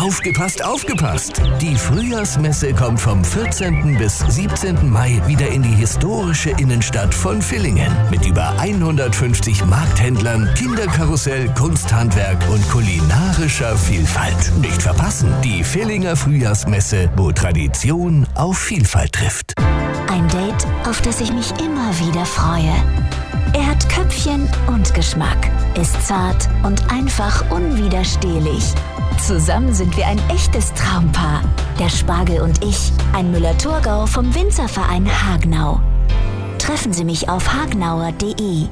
Aufgepasst, aufgepasst! Die Frühjahrsmesse kommt vom 14. bis 17. Mai wieder in die historische Innenstadt von Villingen mit über 150 Markthändlern, Kinderkarussell, Kunsthandwerk und kulinarischer Vielfalt. Nicht verpassen, die Villinger Frühjahrsmesse, wo Tradition auf Vielfalt trifft. Ein Date, auf das ich mich immer wieder freue. Er hat Köpfchen und Geschmack, ist zart und einfach unwiderstehlich. Zusammen sind wir ein echtes Traumpaar. Der Spargel und ich, ein Müller-Thurgau vom Winzerverein Hagenau. Treffen Sie mich auf hagnauer.de.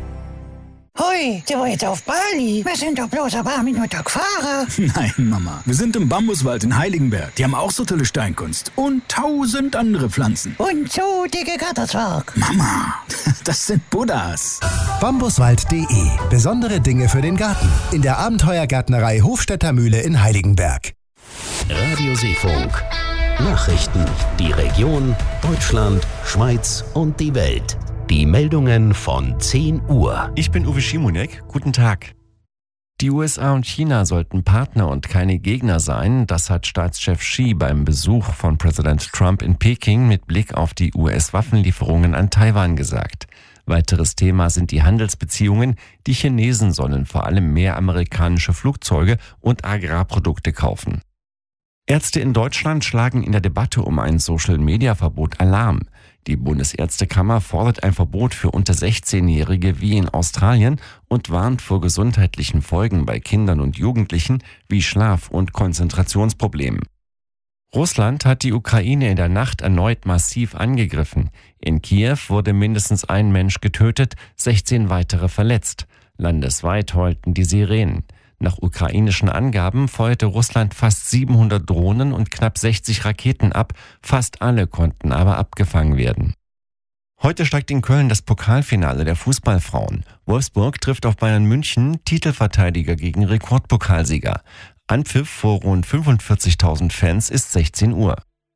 Hoi, der war jetzt auf Bali. Wir sind doch bloß ein paar Minuten gefahren. Nein, Mama. Wir sind im Bambuswald in Heiligenberg. Die haben auch so tolle Steinkunst. Und 1000 andere Pflanzen. Und so dicke Gatterzwerg. Mama, das sind Buddhas. Bambuswald.de. Besondere Dinge für den Garten. In der Abenteuergärtnerei Hofstädter Mühle in Heiligenberg. Radio Seefunk. Nachrichten. Die Region, Deutschland, Schweiz und die Welt. Die Meldungen von 10 Uhr. Ich bin Uwe Schimonek. Guten Tag. Die USA und China sollten Partner und keine Gegner sein. Das hat Staatschef Xi beim Besuch von Präsident Trump in Peking mit Blick auf die US-Waffenlieferungen an Taiwan gesagt. Weiteres Thema sind die Handelsbeziehungen. Die Chinesen sollen vor allem mehr amerikanische Flugzeuge und Agrarprodukte kaufen. Ärzte in Deutschland schlagen in der Debatte um ein Social-Media-Verbot Alarm. Die Bundesärztekammer fordert ein Verbot für unter 16-Jährige wie in Australien und warnt vor gesundheitlichen Folgen bei Kindern und Jugendlichen wie Schlaf- und Konzentrationsproblemen. Russland hat die Ukraine in der Nacht erneut massiv angegriffen. In Kiew wurde mindestens ein Mensch getötet, 16 weitere verletzt. Landesweit heulten die Sirenen. Nach ukrainischen Angaben feuerte Russland fast 700 Drohnen und knapp 60 Raketen ab. Fast alle konnten aber abgefangen werden. Heute steigt in Köln das Pokalfinale der Fußballfrauen. Wolfsburg trifft auf Bayern München, Titelverteidiger gegen Rekordpokalsieger. Anpfiff vor rund 45.000 Fans ist 16 Uhr.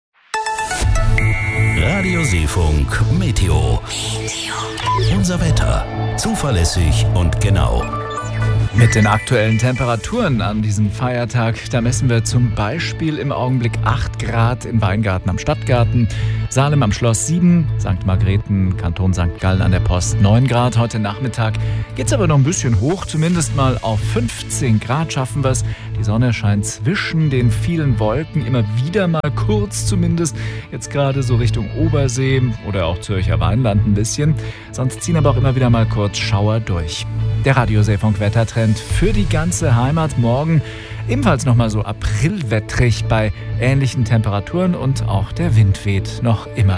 Radio Seefunk Meteo. Unser Wetter. Zuverlässig und genau. Mit den aktuellen Temperaturen an diesem Feiertag, da messen wir zum Beispiel im Augenblick 8 Grad in Weingarten am Stadtgarten, Salem am Schloss 7, St. Margrethen, Kanton St. Gallen an der Post 9 Grad. Heute Nachmittag geht's aber noch ein bisschen hoch, zumindest mal auf 15 Grad schaffen wir es. Die Sonne scheint zwischen den vielen Wolken immer wieder mal kurz zumindest, jetzt gerade so Richtung Obersee oder auch Zürcher Weinland ein bisschen. Sonst ziehen aber auch immer wieder mal kurz Schauer durch. Der Radio Seefunk Wettertrend für die ganze Heimat morgen. Ebenfalls nochmal so aprilwettrig bei ähnlichen Temperaturen und auch der Wind weht noch immer.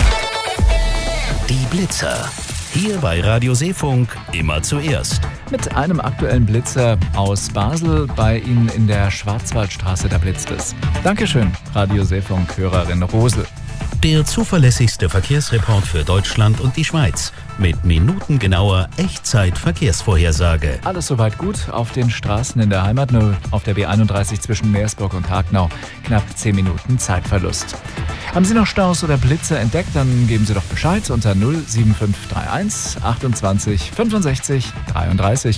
Die Blitzer. Hier bei Radio Seefunk immer zuerst. Mit einem aktuellen Blitzer aus Basel bei Ihnen in der Schwarzwaldstraße, da blitzt es. Dankeschön, Radio Seefunk-Hörerin Rosel. Der zuverlässigste Verkehrsreport für Deutschland und die Schweiz. Mit minutengenauer Echtzeit-Verkehrsvorhersage. Alles soweit gut auf den Straßen in der Heimat, nur auf der B31 zwischen Meersburg und Hagenau. Knapp 10 Minuten Zeitverlust. Haben Sie noch Staus oder Blitzer entdeckt, dann geben Sie doch Bescheid unter 07531 28 65 33.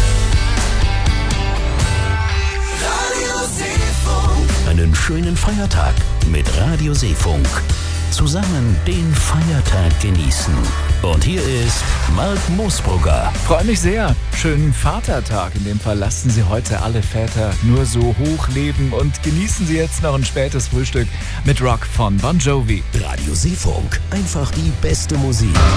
Einen schönen Feiertag mit Radio Seefunk. Zusammen den Feiertag genießen. Und hier ist Mark Moosbrugger. Freue mich sehr. Schönen Vatertag. In dem Fall lassen Sie heute alle Väter nur so hoch leben und genießen Sie jetzt noch ein spätes Frühstück mit Rock von Bon Jovi. Radio Seefunk. Einfach die beste Musik.